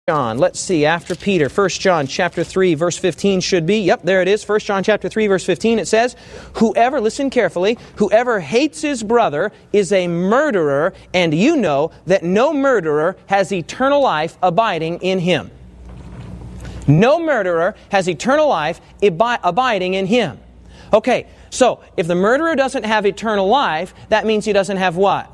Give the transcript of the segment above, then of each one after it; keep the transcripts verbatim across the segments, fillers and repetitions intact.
John. Let's see, after Peter, First John chapter three, verse fifteen should be. Yep, there it is. First John chapter three, verse fifteen. It says, "Whoever, listen carefully, whoever hates his brother is a murderer, and you know that no murderer has eternal life abiding in him." No murderer has eternal life abi- abiding in him. Okay, so if the murderer doesn't have eternal life, that means he doesn't have what?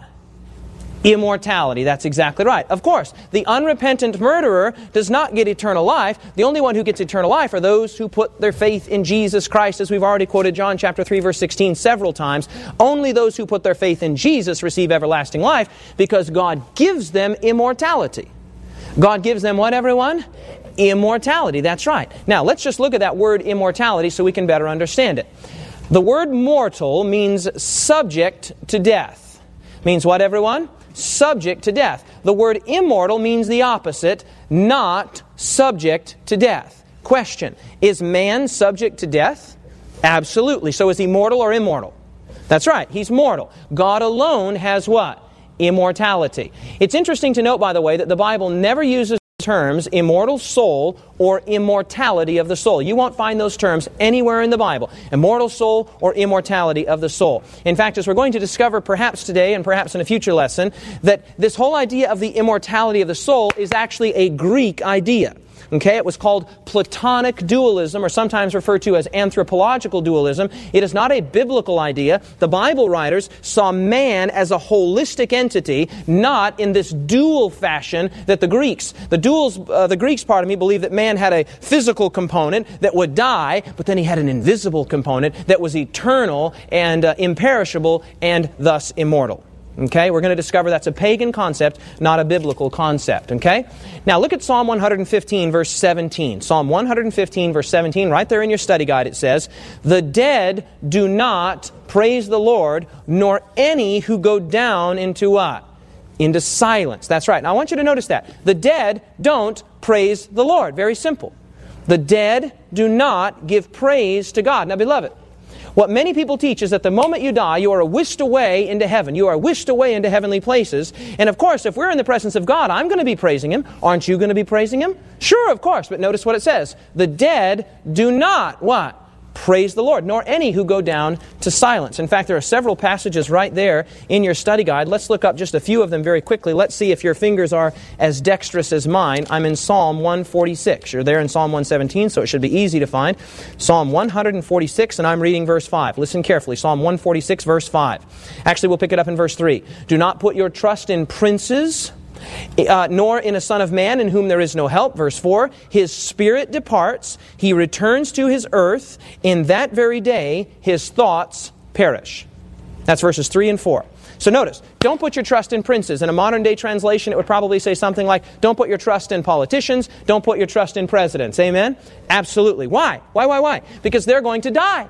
Immortality. That's exactly right. Of course, the unrepentant murderer does not get eternal life. The only one who gets eternal life are those who put their faith in Jesus Christ, as we've already quoted John chapter three, verse sixteen several times. Only those who put their faith in Jesus receive everlasting life because God gives them immortality. God gives them what, everyone? Immortality. That's right. Now, let's just look at that word immortality so we can better understand it. The word mortal means subject to death. Means what, everyone? Subject to death. The word immortal means the opposite, not subject to death. Question, is man subject to death? Absolutely. So is he mortal or immortal? That's right, he's mortal. God alone has what? Immortality. It's interesting to note, by the way, that the Bible never uses terms immortal soul or immortality of the soul. You won't find those terms anywhere in the Bible. Immortal soul or immortality of the soul. In fact, as we're going to discover perhaps today and perhaps in a future lesson, that this whole idea of the immortality of the soul is actually a Greek idea. Okay, it was called Platonic dualism, or sometimes referred to as anthropological dualism. It is not a biblical idea. The Bible writers saw man as a holistic entity, not in this dual fashion that the Greeks, the duals, uh, the Greeks, pardon me, believed that man had a physical component that would die, but then he had an invisible component that was eternal and uh, imperishable and thus immortal. Okay, we're going to discover that's a pagan concept, not a biblical concept. Okay? Now look at Psalm one fifteen, verse seventeen. Psalm one fifteen, verse seventeen, right there in your study guide it says, "The dead do not praise the Lord, nor any who go down into what? Into silence." That's right. Now I want you to notice that. The dead don't praise the Lord. Very simple. The dead do not give praise to God. Now beloved, what many people teach is that the moment you die, you are whisked away into heaven. You are whisked away into heavenly places. And of course, if we're in the presence of God, I'm going to be praising Him. Aren't you going to be praising Him? Sure, of course. But notice what it says. The dead do not, what? Praise the Lord, nor any who go down to silence. In fact, there are several passages right there in your study guide. Let's look up just a few of them very quickly. Let's see if your fingers are as dexterous as mine. I'm in Psalm one forty-six. You're there in Psalm one seventeen, so it should be easy to find. Psalm one forty-six, and I'm reading verse five. Listen carefully. Psalm one forty-six, verse five. Actually, we'll pick it up in verse three. "Do not put your trust in princes, Uh, nor in a son of man in whom there is no help." Verse four, "His spirit departs, he returns to his earth, in that very day his thoughts perish." That's verses three and four. So notice, don't put your trust in princes. In a modern day translation, it would probably say something like, don't put your trust in politicians, don't put your trust in presidents. Amen? Absolutely. Why? Why, why, why? Because they're going to die.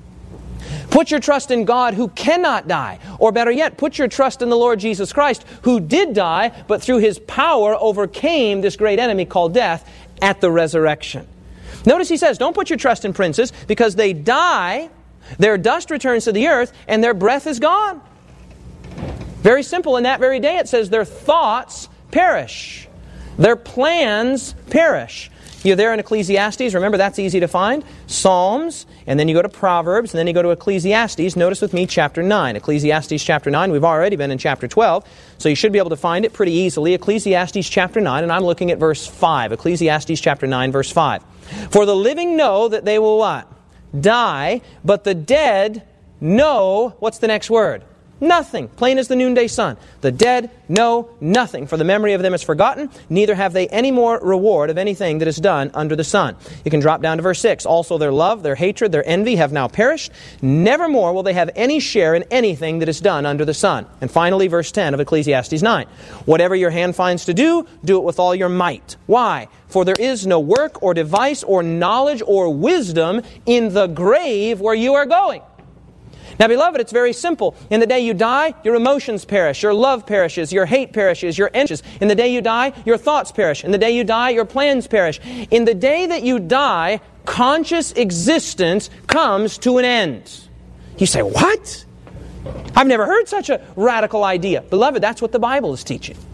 Put your trust in God who cannot die. Or better yet, put your trust in the Lord Jesus Christ who did die, but through His power overcame this great enemy called death at the resurrection. Notice he says, don't put your trust in princes because they die, their dust returns to the earth, and their breath is gone. Very simple. In that very day it says their thoughts perish. Their plans perish. You're there in Ecclesiastes. Remember, that's easy to find. Psalms, and then you go to Proverbs, and then you go to Ecclesiastes. Notice with me chapter nine. Ecclesiastes chapter nine. We've already been in chapter twelve, so you should be able to find it pretty easily. Ecclesiastes chapter nine, and I'm looking at verse five. Ecclesiastes chapter nine, verse five. "For the living know that they will what? Die, but the dead know," what's the next word? Nothing. Plain as the noonday sun. "The dead know nothing, for the memory of them is forgotten, neither have they any more reward of anything that is done under the sun." You can drop down to verse six. "Also their love, their hatred, their envy have now perished. Nevermore will they have any share in anything that is done under the sun." And finally, verse ten of Ecclesiastes nine. "Whatever your hand finds to do, do it with all your might." Why? "For there is no work or device or knowledge or wisdom in the grave where you are going." Now, beloved, it's very simple. In the day you die, your emotions perish, your love perishes, your hate perishes, your envy. In the day you die, your thoughts perish. In the day you die, your plans perish. In the day that you die, conscious existence comes to an end. You say, what? I've never heard such a radical idea. Beloved, that's what the Bible is teaching.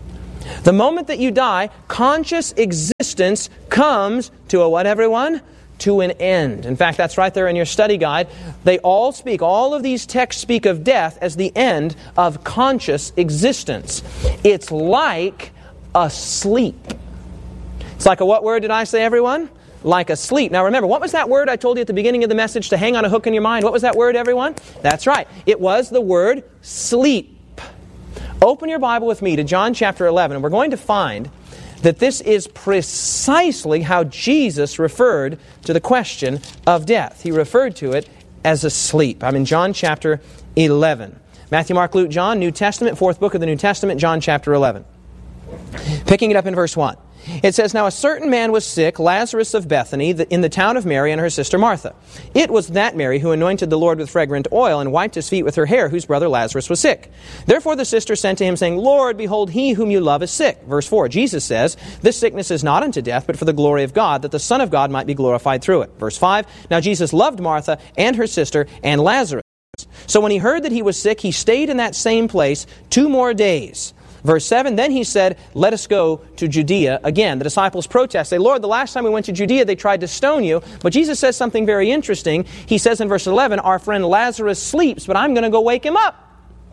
The moment that you die, conscious existence comes to a what, everyone? To an end. In fact, that's right there in your study guide. They all speak, all of these texts speak of death as the end of conscious existence. It's like a sleep. It's like a what word did I say, everyone? Like a sleep. Now remember, what was that word I told you at the beginning of the message to hang on a hook in your mind? What was that word, everyone? That's right. It was the word sleep. Open your Bible with me to John chapter eleven, and we're going to find that this is precisely how Jesus referred to the question of death. He referred to it as a sleep. I'm in John chapter eleven. Matthew, Mark, Luke, John, New Testament, fourth book of the New Testament, John chapter eleven. Picking it up in verse one. It says, "Now a certain man was sick, Lazarus of Bethany, in the town of Mary and her sister Martha. It was that Mary who anointed the Lord with fragrant oil and wiped his feet with her hair, whose brother Lazarus was sick. Therefore the sister sent to him, saying, Lord, behold, he whom you love is sick." Verse four, Jesus says, "This sickness is not unto death, but for the glory of God, that the Son of God might be glorified through it." Verse five, "Now Jesus loved Martha and her sister and Lazarus. So when he heard that he was sick, he stayed in that same place two more days." Verse seven, "Then he said, Let us go to Judea again." The disciples protest. Say, "Lord, the last time we went to Judea, they tried to stone you." But Jesus says something very interesting. He says in verse eleven, "Our friend Lazarus sleeps, but I'm going to go wake him up."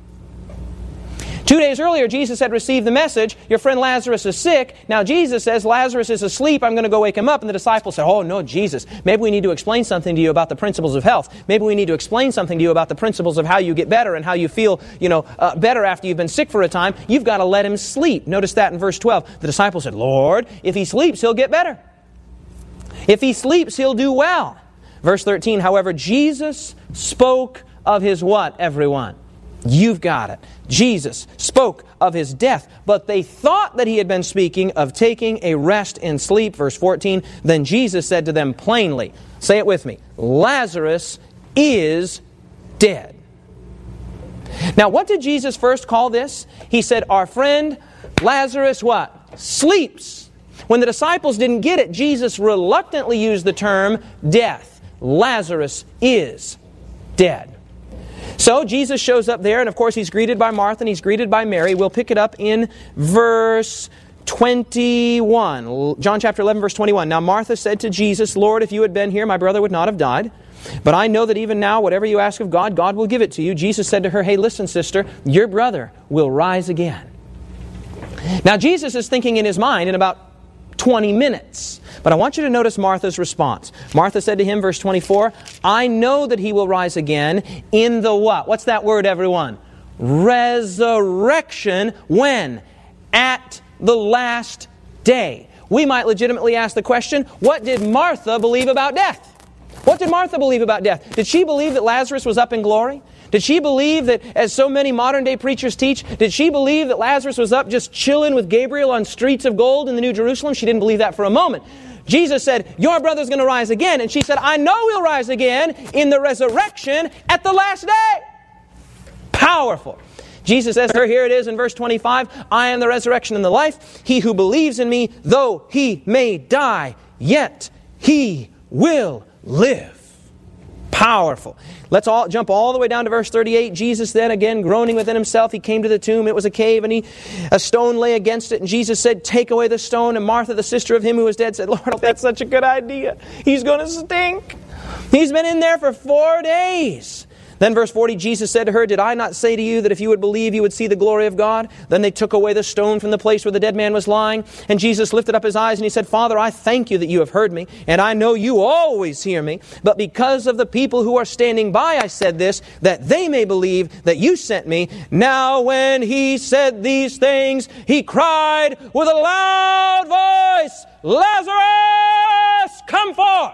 Two days earlier, Jesus had received the message, "Your friend Lazarus is sick." Now Jesus says, "Lazarus is asleep, I'm going to go wake him up." And the disciples said, "Oh no, Jesus, maybe we need to explain something to you about the principles of health. Maybe we need to explain something to you about the principles of how you get better and how you feel, you know, uh, better after you've been sick for a time. You've got to let him sleep." Notice that in verse twelve. The disciples said, "Lord, if he sleeps, he'll get better. If he sleeps, he'll do well." Verse thirteen, "However, Jesus spoke of his" what, everyone? You've got it. Jesus spoke of his death, but they thought that he had been speaking of taking a rest in sleep. Verse fourteen, "Then Jesus said to them plainly," say it with me, "Lazarus is dead." Now, what did Jesus first call this? He said, "Our friend Lazarus" what? "Sleeps." When the disciples didn't get it, Jesus reluctantly used the term death. Lazarus is dead. So Jesus shows up there, and of course he's greeted by Martha and he's greeted by Mary. We'll pick it up in verse twenty-one. John chapter eleven, verse twenty-one. "Now Martha said to Jesus, Lord, if you had been here, my brother would not have died. But I know that even now, whatever you ask of God, God will give it to you." Jesus said to her, "Hey, listen, sister, your brother will rise again." Now Jesus is thinking in his mind in about twenty minutes. But I want you to notice Martha's response. Martha said to him, verse twenty-four, "I know that he will rise again in the" what? What's that word, everyone? Resurrection. When? At the last day. We might legitimately ask the question, what did Martha believe about death? What did Martha believe about death? Did she believe that Lazarus was up in glory? Did she believe that, as so many modern-day preachers teach, did she believe that Lazarus was up just chilling with Gabriel on streets of gold in the New Jerusalem? She didn't believe that for a moment. Jesus said, "Your brother's going to rise again." And she said, "I know he'll rise again in the resurrection at the last day." Powerful. Jesus says to her, here it is in verse twenty-five, "I am the resurrection and the life. He who believes in me, though he may die, yet he will live." Powerful. Let's all jump all the way down to verse thirty-eight. "Jesus then, again groaning within himself, he came to the tomb. It was a cave, and he, a stone lay against it. And Jesus said, 'Take away the stone.' And Martha, the sister of him who was dead, said, 'Lord, that's such a good idea. He's going to stink. He's been in there for four days.' Then verse forty, Jesus said to her, 'Did I not say to you that if you would believe, you would see the glory of God?' Then they took away the stone from the place where the dead man was lying. And Jesus lifted up his eyes and he said, 'Father, I thank you that you have heard me, and I know you always hear me. But because of the people who are standing by, I said this, that they may believe that you sent me.' Now when he said these things, he cried with a loud voice, 'Lazarus, come forth!'"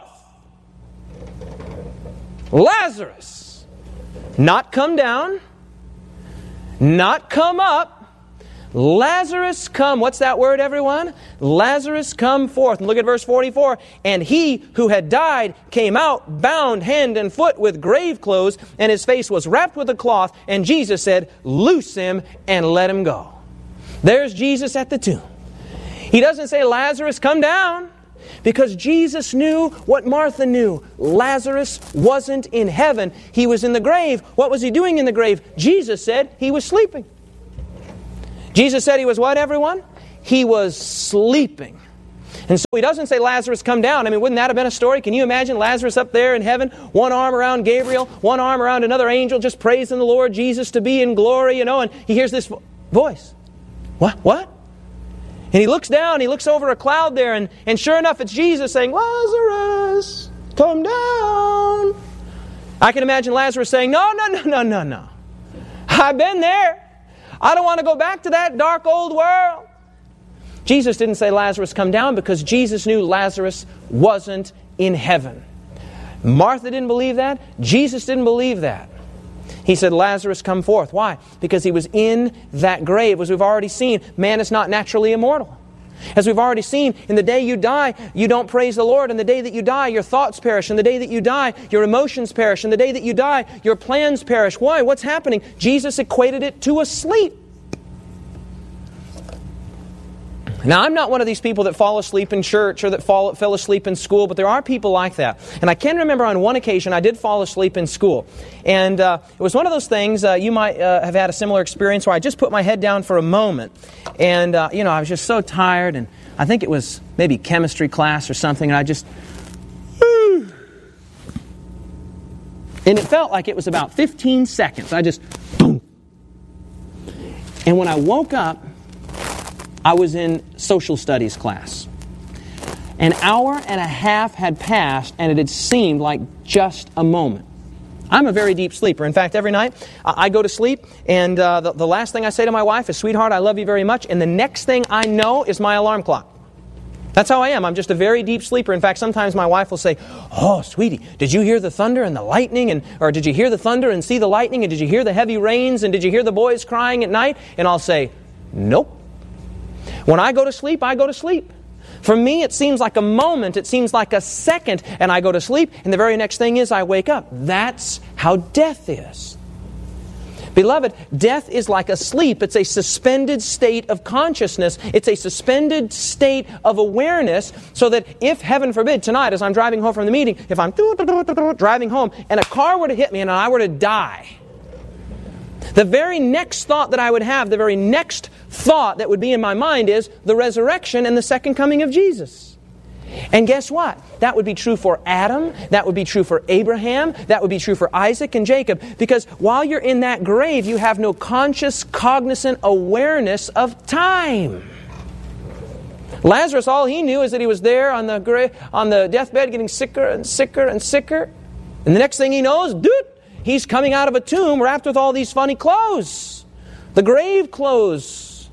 Lazarus. Not come down, not come up. Lazarus come. What's that word, everyone? Lazarus come forth. And look at verse forty-four. "And he who had died came out, bound hand and foot with grave clothes, and his face was wrapped with a cloth. And Jesus said, 'Loose him and let him go.'" There's Jesus at the tomb. He doesn't say, "Lazarus, come down," because Jesus knew what Martha knew. Lazarus wasn't in heaven. He was in the grave. What was he doing in the grave? Jesus said he was sleeping. Jesus said he was what, everyone? he was sleeping. And so he doesn't say, Lazarus, come down. I mean, wouldn't that have been a story? Can you imagine Lazarus up there in heaven, one arm around Gabriel, one arm around another angel, just praising the Lord Jesus to be in glory, you know, and he hears this vo- voice. What? What? And he looks down, he looks over a cloud there, and, and sure enough, it's Jesus saying, Lazarus, come down. I can imagine Lazarus saying, no, no, no, no, no, no. I've been there. I don't want to go back to that dark old world. Jesus didn't say, Lazarus, come down, because Jesus knew Lazarus wasn't in heaven. Martha didn't believe that. Jesus didn't believe that. He said, Lazarus, come forth. Why? Because he was in that grave. As we've already seen, man is not naturally immortal. As we've already seen, in the day you die, you don't praise the Lord. In the day that you die, your thoughts perish. In the day that you die, your emotions perish. In the day that you die, your plans perish. Why? What's happening? Jesus equated it to a sleep. Now, I'm not one of these people that fall asleep in church or that fall, fell asleep in school, but there are people like that. And I can remember on one occasion I did fall asleep in school. And uh, it was one of those things, uh, you might uh, have had a similar experience, where I just put my head down for a moment. And, uh, you know, I was just so tired, and I think it was maybe chemistry class or something, and I just... And it felt like it was about fifteen seconds. I just... Boom. And when I woke up, I was in social studies class. An hour and a half had passed, and it had seemed like just a moment. I'm a very deep sleeper. In fact, every night I go to sleep, and uh, the, the last thing I say to my wife is, sweetheart, I love you very much. And the next thing I know is my alarm clock. That's how I am. I'm just a very deep sleeper. In fact, sometimes my wife will say, oh, sweetie, did you hear the thunder and the lightning? And Or did you hear the thunder and see the lightning? And did you hear the heavy rains? And did you hear the boys crying at night? And I'll say, nope. When I go to sleep, I go to sleep. For me, it seems like a moment, it seems like a second, and I go to sleep, and the very next thing is I wake up. That's how death is. Beloved, death is like a sleep. It's a suspended state of consciousness. It's a suspended state of awareness, so that if, heaven forbid, tonight as I'm driving home from the meeting, if I'm driving home and a car were to hit me and I were to die, the very next thought that I would have, the very next thought that would be in my mind is the resurrection and the second coming of Jesus. And guess what? That would be true for Adam. That would be true for Abraham. That would be true for Isaac and Jacob. Because while you're in that grave, you have no conscious, cognizant awareness of time. Lazarus, all he knew is that he was there on the gra- on the deathbed getting sicker and sicker and sicker. And the next thing he knows, dude, he's coming out of a tomb wrapped with all these funny clothes. The grave clothes.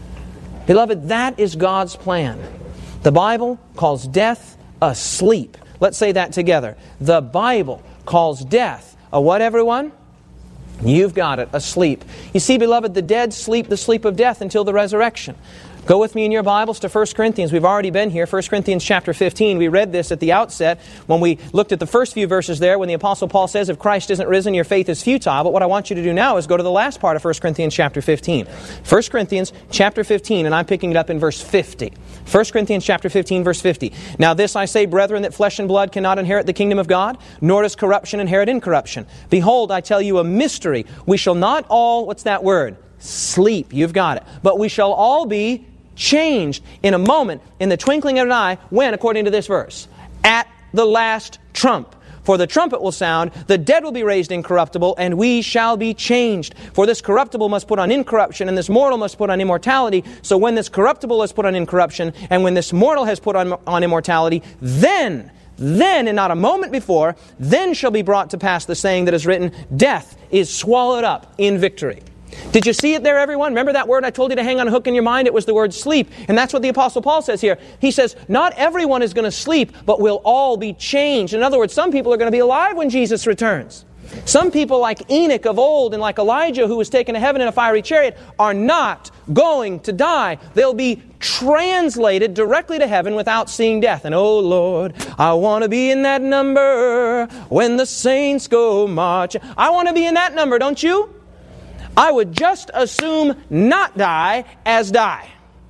Beloved, that is God's plan. The Bible calls death a sleep. Let's say that together. The Bible calls death a what, everyone? You've got it, a sleep. You see, beloved, the dead sleep the sleep of death until the resurrection. Go with me in your Bibles to First Corinthians. We've already been here. First Corinthians chapter fifteen. We read this at the outset when we looked at the first few verses there when the Apostle Paul says, if Christ isn't risen, your faith is futile. But what I want you to do now is go to the last part of First Corinthians chapter fifteen. First Corinthians chapter fifteen, and I'm picking it up in verse fifty. First Corinthians chapter fifteen, verse fifty. Now this I say, brethren, that flesh and blood cannot inherit the kingdom of God, nor does corruption inherit incorruption. Behold, I tell you a mystery. We shall not all, what's that word? Sleep. You've got it. But we shall all be changed in a moment, in the twinkling of an eye, when, according to this verse, at the last trump. For the trumpet will sound, the dead will be raised incorruptible, and we shall be changed. For this corruptible must put on incorruption, and this mortal must put on immortality. So when this corruptible has put on incorruption, and when this mortal has put on, on immortality, then, then, and not a moment before, then shall be brought to pass the saying that is written, death is swallowed up in victory. Did you see it there, everyone? Remember that word I told you to hang on a hook in your mind? It was the word sleep. And that's what the Apostle Paul says here. He says, not everyone is going to sleep, but we'll all be changed. In other words, some people are going to be alive when Jesus returns. Some people like Enoch of old and like Elijah, who was taken to heaven in a fiery chariot, are not going to die. They'll be translated directly to heaven without seeing death. And oh Lord, I want to be in that number when the saints go marching. I want to be in that number, don't you? I would just assume not die as die.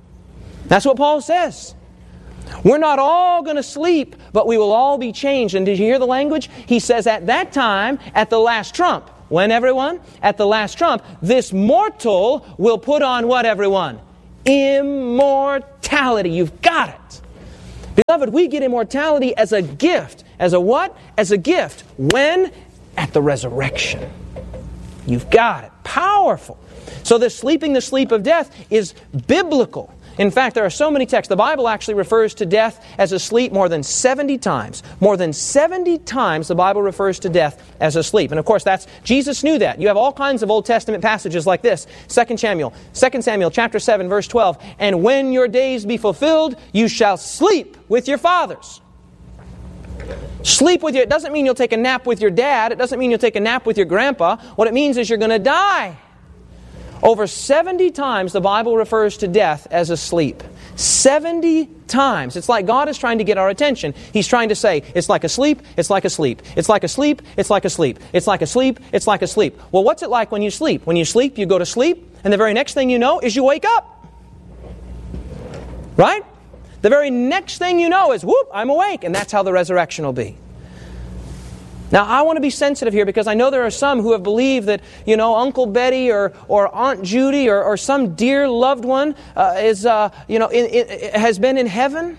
That's what Paul says. We're not all going to sleep, but we will all be changed. And did you hear the language? He says at that time, at the last trump. When, everyone? At the last trump, this mortal will put on what, everyone? immortality. You've got it. Beloved, we get immortality as a gift. As a what? As a gift. When? At the resurrection. You've got it. Powerful. So this sleeping the sleep of death is biblical. In fact, there are so many texts. The Bible actually refers to death as a sleep more than seventy times. More than seventy times the Bible refers to death as a sleep. And of course, that's Jesus knew that. You have all kinds of Old Testament passages like this. Second Samuel, Second Samuel chapter seven, verse twelve. And when your days be fulfilled, you shall sleep with your fathers. Sleep with your... It doesn't mean you'll take a nap with your dad. It doesn't mean you'll take a nap with your grandpa. What it means is you're going to die. Over seventy times the Bible refers to death as a sleep. seventy times. It's like God is trying to get our attention. He's trying to say, it's like a sleep, it's like a sleep. It's like a sleep, it's like a sleep. It's like a sleep, it's like a sleep. Well, what's it like when you sleep? When you sleep, you go to sleep, and the very next thing you know is you wake up. Right? The very next thing you know is, whoop, I'm awake. And that's how the resurrection will be. Now, I want to be sensitive here because I know there are some who have believed that, you know, Uncle Betty or, or Aunt Judy or, or some dear loved one uh, is, uh, you know, in, in, has been in heaven.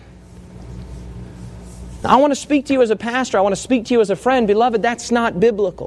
I want to speak to you as a pastor. I want to speak to you as a friend. Beloved, that's not biblical.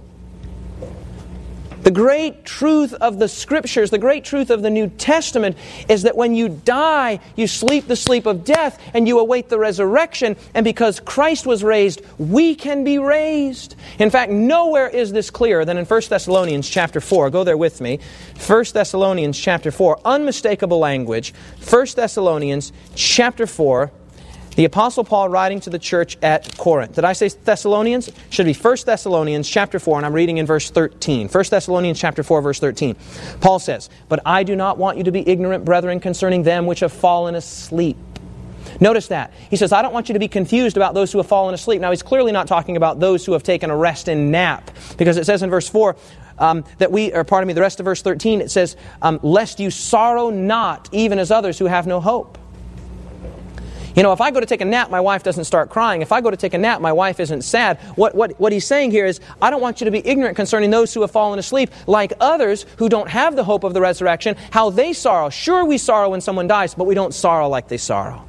The great truth of the Scriptures, the great truth of the New Testament is that when you die, you sleep the sleep of death and you await the resurrection. And because Christ was raised, we can be raised. In fact, nowhere is this clearer than in First Thessalonians chapter four. Go there with me. First Thessalonians chapter four. Unmistakable language. First Thessalonians chapter four. The Apostle Paul writing to the church at Corinth. Did I say Thessalonians? It should be First Thessalonians chapter four, and I'm reading in verse thirteen. First Thessalonians chapter four, verse thirteen. Paul says, "But I do not want you to be ignorant, brethren, concerning them which have fallen asleep." Notice that. He says, I don't want you to be confused about those who have fallen asleep. Now, he's clearly not talking about those who have taken a rest and nap. Because it says in verse four, um, that we, or pardon me, the rest of verse thirteen, it says, um, lest you sorrow not, even as others who have no hope. You know, if I go to take a nap, my wife doesn't start crying. If I go to take a nap, my wife isn't sad. What, what, what he's saying here is, I don't want you to be ignorant concerning those who have fallen asleep, like others who don't have the hope of the resurrection, how they sorrow. Sure, we sorrow when someone dies, but we don't sorrow like they sorrow.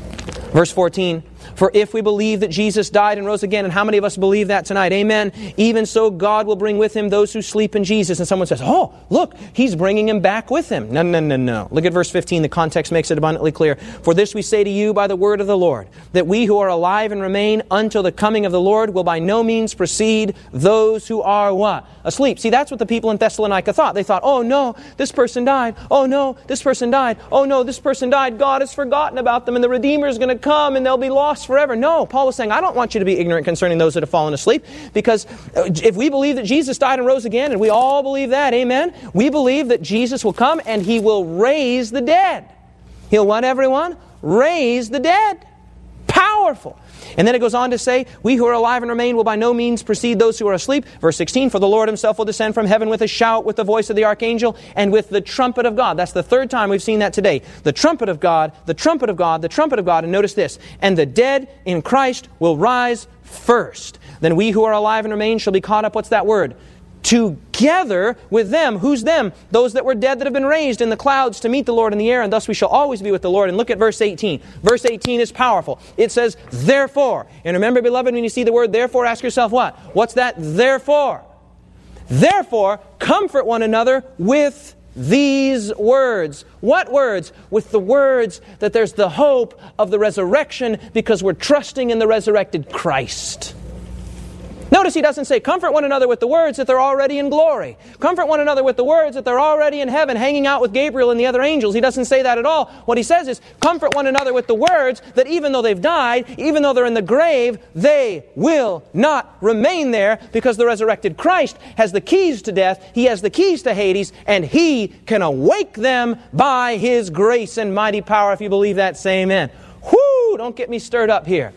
Verse fourteen, for if we believe that Jesus died and rose again, and how many of us believe that tonight? Amen. Even so, God will bring with Him those who sleep in Jesus. And someone says, oh, look, He's bringing Him back with Him. No, no, no, no. Look at verse fifteen. The context makes it abundantly clear. For this we say to you by the word of the Lord, that we who are alive and remain until the coming of the Lord will by no means precede those who are what? Asleep. See, that's what the people in Thessalonica thought. They thought, oh no, this person died. Oh no, this person died. Oh no, this person died. God has forgotten about them, and the Redeemer is going to come and they'll be lost forever. No, Paul was saying, I don't want you to be ignorant concerning those that have fallen asleep, because if we believe that Jesus died and rose again, and we all believe that, amen, we believe that Jesus will come and He will raise the dead. He'll what, everyone? Raise the dead. Powerful. And then it goes on to say, we who are alive and remain will by no means precede those who are asleep. Verse sixteen, for the Lord Himself will descend from heaven with a shout, with the voice of the archangel, and with the trumpet of God. That's the third time we've seen that today. The trumpet of God, the trumpet of God, the trumpet of God. And notice this, and the dead in Christ will rise first. Then we who are alive and remain shall be caught up, what's that word? Together with them. Who's them? Those that were dead that have been raised in the clouds to meet the Lord in the air, and thus we shall always be with the Lord. And look at verse eighteen. Verse eighteen is powerful. It says, therefore. And remember, beloved, when you see the word therefore, ask yourself what? What's that therefore? Therefore, comfort one another with these words. What words? With the words that there's the hope of the resurrection, because we're trusting in the resurrected Christ. Notice he doesn't say, comfort one another with the words that they're already in glory. Comfort one another with the words that they're already in heaven, hanging out with Gabriel and the other angels. He doesn't say that at all. What he says is, comfort one another with the words that even though they've died, even though they're in the grave, they will not remain there, because the resurrected Christ has the keys to death. He has the keys to Hades, and He can awake them by His grace and mighty power. If you believe that, say amen. Whoo! Don't get me stirred up here.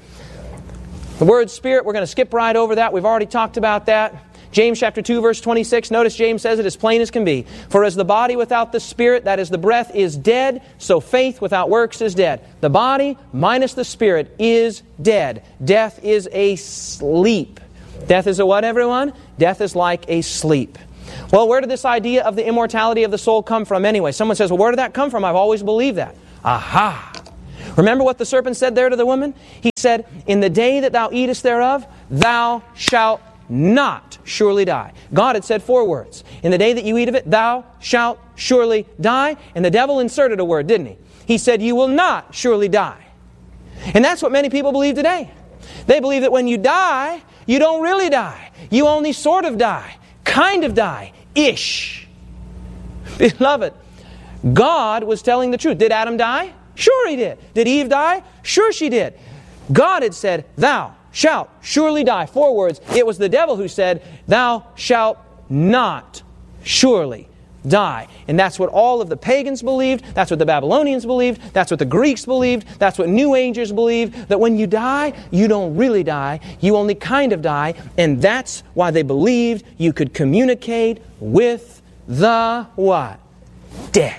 The word Spirit, we're going to skip right over that. We've already talked about that. James chapter two, verse twenty-six. Notice James says it as plain as can be. For as the body without the Spirit, that is the breath, is dead, so faith without works is dead. The body minus the Spirit is dead. Death is a sleep. Death is a what, everyone? Death is like a sleep. Well, where did this idea of the immortality of the soul come from anyway? Someone says, well, where did that come from? I've always believed that. Aha! Remember what the serpent said there to the woman? He said, in the day that thou eatest thereof, thou shalt not surely die. God had said four words. In the day that you eat of it, thou shalt surely die. And the devil inserted a word, didn't he? He said, you will not surely die. And that's what many people believe today. They believe that when you die, you don't really die. You only sort of die. Kind of die. Ish. Beloved, God was telling the truth. Did Adam die? Sure he did. Did Eve die? Sure she did. God had said, thou shalt surely die. Four words. It was the devil who said, thou shalt not surely die. And that's what all of the pagans believed. That's what the Babylonians believed. That's what the Greeks believed. That's what New Agers believed. That when you die, you don't really die. You only kind of die. And that's why they believed you could communicate with the what? Dead.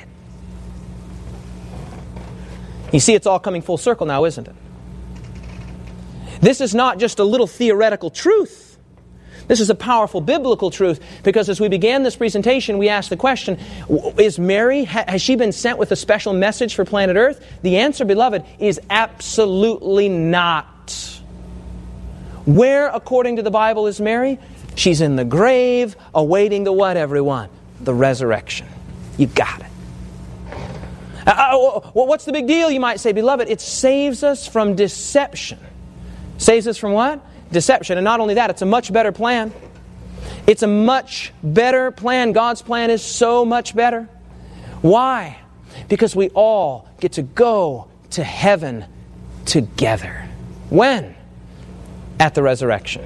You see, it's all coming full circle now, isn't it? This is not just a little theoretical truth. This is a powerful biblical truth, because as we began this presentation, we asked the question, is Mary, has she been sent with a special message for planet Earth? The answer, beloved, is absolutely not. Where, according to the Bible, is Mary? She's in the grave, awaiting the what, everyone? The resurrection. You got it. Uh, well, what's the big deal, you might say, beloved? It saves us from deception. Saves us from what? Deception. And not only that, it's a much better plan. It's a much better plan. God's plan is so much better. Why? Because we all get to go to heaven together. When? At the resurrection.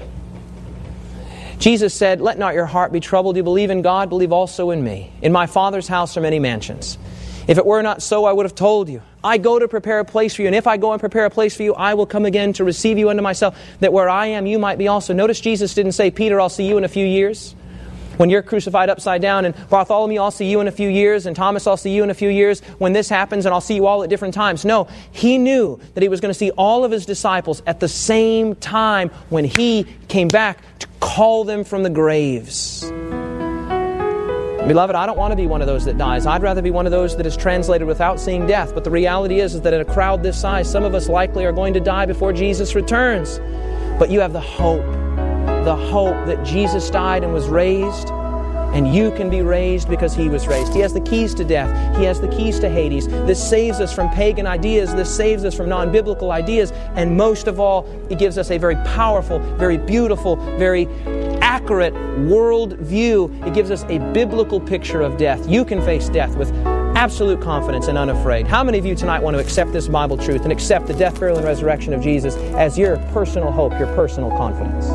Jesus said, let not your heart be troubled. You believe in God, believe also in me. In my Father's house are many mansions. If it were not so, I would have told you. I go to prepare a place for you, and if I go and prepare a place for you, I will come again to receive you unto myself, that where I am, you might be also. Notice Jesus didn't say, Peter, I'll see you in a few years. When you're crucified upside down, and Bartholomew, I'll see you in a few years, and Thomas, I'll see you in a few years when this happens, and I'll see you all at different times. No, He knew that He was going to see all of His disciples at the same time when He came back to call them from the graves. Beloved, I don't want to be one of those that dies. I'd rather be one of those that is translated without seeing death. But the reality is, is that in a crowd this size, some of us likely are going to die before Jesus returns. But you have the hope, the hope that Jesus died and was raised, and you can be raised because He was raised. He has the keys to death. He has the keys to Hades. This saves us from pagan ideas. This saves us from non-biblical ideas. And most of all, it gives us a very powerful, very beautiful, very accurate world view. It gives us a biblical picture of death. You can face death with absolute confidence and unafraid. How many of you tonight want to accept this Bible truth and accept the death, burial, and resurrection of Jesus as your personal hope, your personal confidence?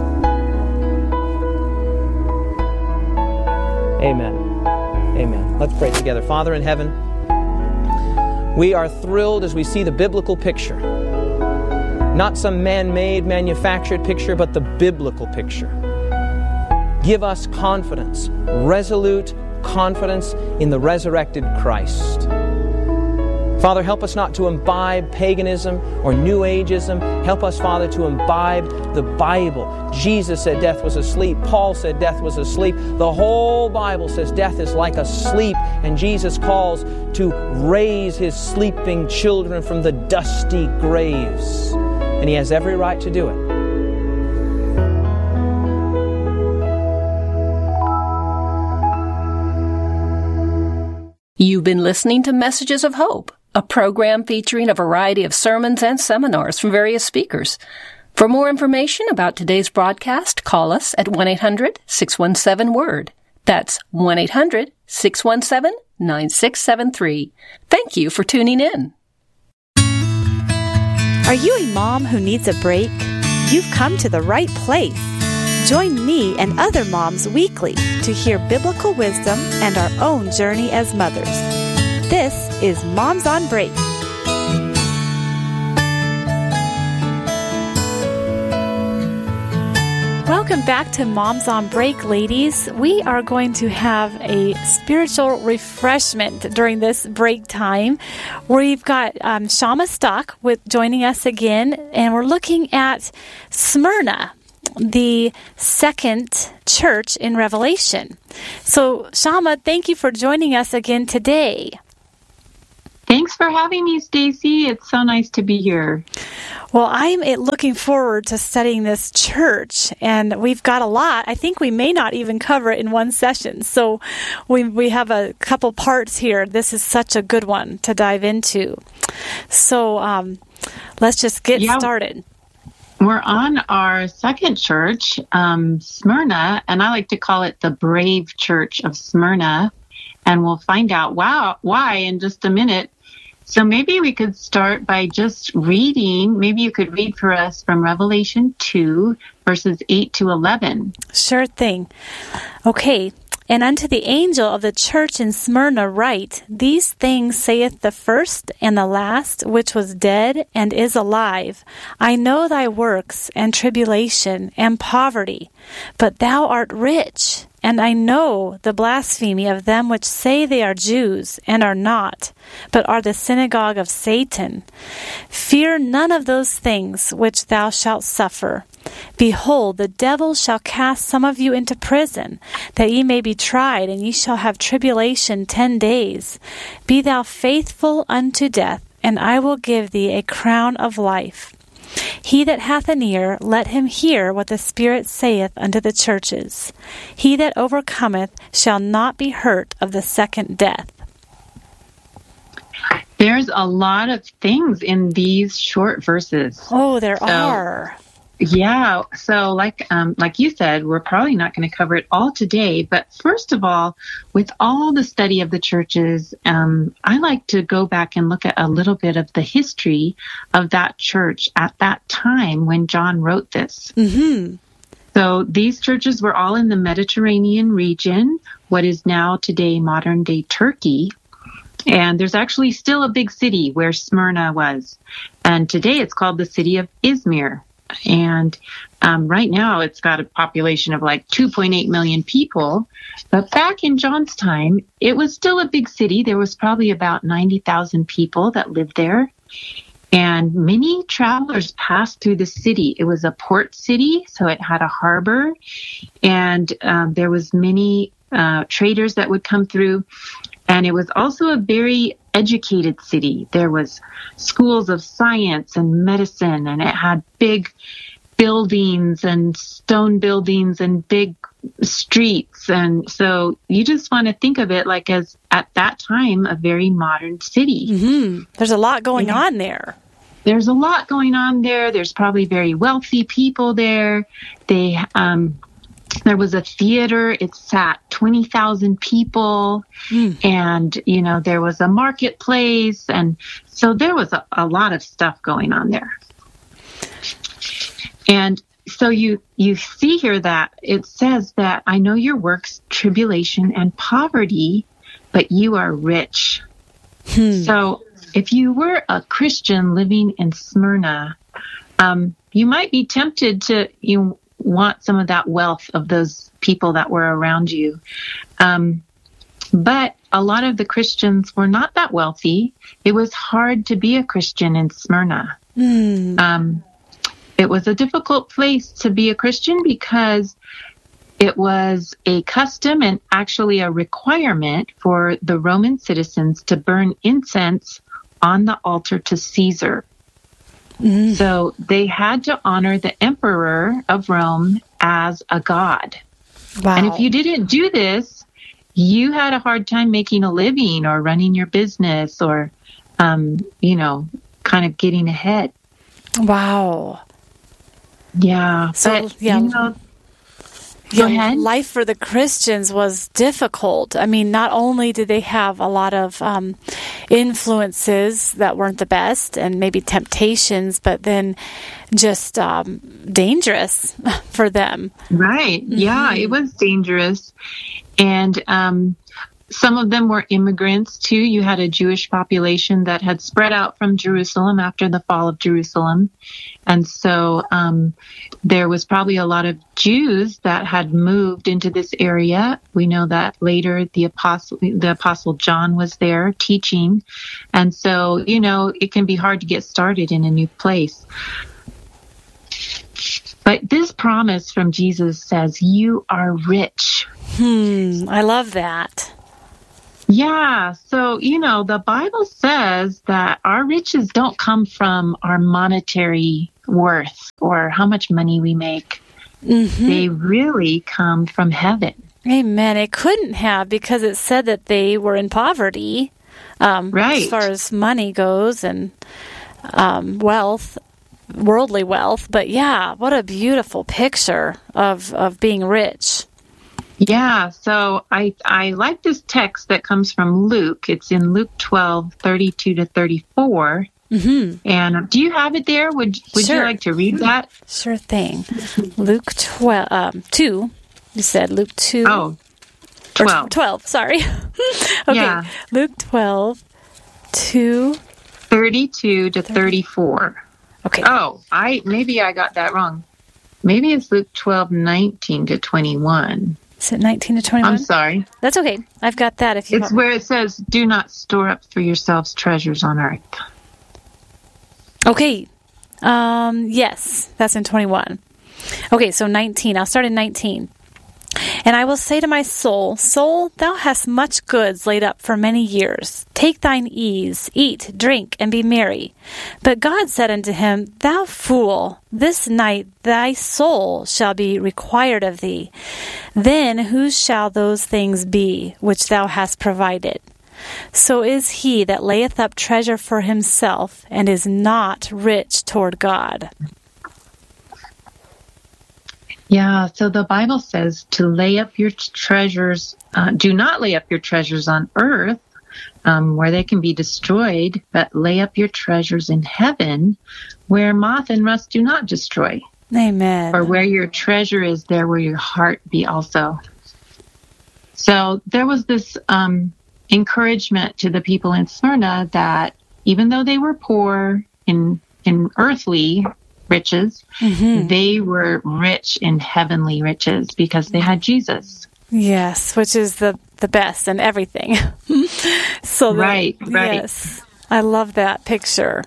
Amen. Amen. Let's pray together. Father in heaven, we are thrilled as we see the biblical picture. Not some man-made, manufactured picture, but the biblical picture. Give us confidence, resolute confidence in the resurrected Christ. Father, help us not to imbibe paganism or New Ageism. Help us, Father, to imbibe the Bible. Jesus said death was asleep. Paul said death was asleep. The whole Bible says death is like a sleep, and Jesus calls to raise His sleeping children from the dusty graves. And He has every right to do it. You've been listening to Messages of Hope, a program featuring a variety of sermons and seminars from various speakers. For more information about today's broadcast, call us at one eight hundred six one seven word. That's one eight hundred six one seven nine six seven three. Thank you for tuning in. Are you a mom who needs a break? You've come to the right place. Join me and other moms weekly to hear biblical wisdom and our own journey as mothers. This is Moms on Break. Welcome back to Moms on Break, ladies. We are going to have a spiritual refreshment during this break time. We've got um, Shama Stock with joining us again, and we're looking at Smyrna. the second church in Revelation. So, Shama, thank you for joining us again today. Thanks for having me, Stacy. It's so nice to be here. Well, I'm looking forward to studying this church, and we've got a lot. I think we may not even cover it in one session. So we we have a couple parts here. This is such a good one to dive into. So um, let's just get yeah. started. We're on our second church, um, Smyrna, and I like to call it the Brave Church of Smyrna. And we'll find out wow, why in just a minute. So maybe we could start by just reading. Maybe you could read for us from Revelation two, verses eight to eleven. Sure thing. Okay. And unto the angel of the church in Smyrna write, These things saith the first and the last, which was dead and is alive. I know thy works and tribulation and poverty, but thou art rich. And I know the blasphemy of them which say they are Jews, and are not, but are the synagogue of Satan. Fear none of those things which thou shalt suffer. Behold, the devil shall cast some of you into prison, that ye may be tried, and ye shall have tribulation ten days. Be thou faithful unto death, and I will give thee a crown of life. He that hath an ear, let him hear what the Spirit saith unto the churches. He that overcometh shall not be hurt of the second death. There's a lot of things in these short verses. Oh, there so, are. Yeah. So like um, like you said, we're probably not going to cover it all today. But first of all, with all the study of the churches, um, I like to go back and look at a little bit of the history of that church at that time when John wrote this. Mm-hmm. So these churches were all in the Mediterranean region, what is now today modern-day Turkey. And there's actually still a big city where Smyrna was. And today it's called the city of Izmir. And um, right now it's got a population of like two point eight million people. But back in John's time, it was still a big city. There was probably about ninety thousand people that lived there. And many travelers passed through the city. It was a port city, so it had a harbor. And um, there was many uh, traders that would come through. And it was also a very educated city. There was schools of science and medicine, and it had big buildings and stone buildings and big streets. And so you just want to think of it like as, at that time, a very modern city. Mm-hmm. There's a lot going yeah. on there. There's a lot going on there. There's probably very wealthy people there. They, um, There was a theater. It sat twenty thousand people. Mm. And, you know, there was a marketplace. And so there was a, a lot of stuff going on there. And so you, you see here that it says that I know your works, tribulation and poverty, but you are rich. Hmm. So if you were a Christian living in Smyrna, um, you might be tempted to, you know, want some of that wealth of those people that were around you. Um, but a lot of the Christians were not that wealthy. It was hard to be a Christian in Smyrna. Mm. Um, it was a difficult place to be a Christian because it was a custom and actually a requirement for the Roman citizens to burn incense on the altar to Caesar. Mm. So they had to honor the emperor of Rome as a god. Wow. And if you didn't do this, you had a hard time making a living or running your business or, um, you know, kind of getting ahead. Wow. Yeah. So, but, yeah. You know, Go ahead. Life for the Christians was difficult. I mean, not only did they have a lot of um, influences that weren't the best and maybe temptations, but then just um, dangerous for them. Right. Mm-hmm. Yeah, it was dangerous. And um, some of them were immigrants, too. You had a Jewish population that had spread out from Jerusalem after the fall of Jerusalem. And so um, there was probably a lot of Jews that had moved into this area. We know that later the apostle, the apostle John was there teaching. And so, you know, it can be hard to get started in a new place. But this promise from Jesus says, you are rich. Hmm, I love that. Yeah. So, you know, the Bible says that our riches don't come from our monetary worth or how much money we make. Mm-hmm. They really come from heaven. Amen. It couldn't have, because it said that they were in poverty, um, right. as far as money goes and um, wealth, worldly wealth. But yeah, what a beautiful picture of, of being rich. Yeah, so I I like this text that comes from Luke. It's in Luke twelve, thirty-two to thirty-four. Mm-hmm. And do you have it there? Would Would sure. you like to read that? Sure thing. Luke twelve, um, two. You said Luke two. Oh, twelve. Or twelve, sorry. Okay, yeah. Luke twelve, two. thirty-two to thirty-four. Okay. Oh, I maybe I got that wrong. Maybe it's Luke twelve, nineteen to twenty-one. Is it nineteen to twenty-one? I'm sorry. That's okay. I've got that if you It's want. where it says, do not store up for yourselves treasures on earth. Okay. Um, yes, that's in twenty-one. Okay, so nineteen. I'll start in nineteen. And I will say to my soul, Soul, thou hast much goods laid up for many years. Take thine ease, eat, drink, and be merry. But God said unto him, Thou fool, this night thy soul shall be required of thee. Then whose shall those things be which thou hast provided? So is he that layeth up treasure for himself, and is not rich toward God. Yeah, so the Bible says to lay up your treasures, uh, do not lay up your treasures on earth, um, where they can be destroyed, but lay up your treasures in heaven, where moth and rust do not destroy. Amen. Or where your treasure is, there will your heart be also. So there was this um, encouragement to the people in Smyrna that even though they were poor in in earthly riches, mm-hmm. they were rich in heavenly riches because they had Jesus. Yes, which is the, the best and everything. so that, right, right. Yes, I love that picture.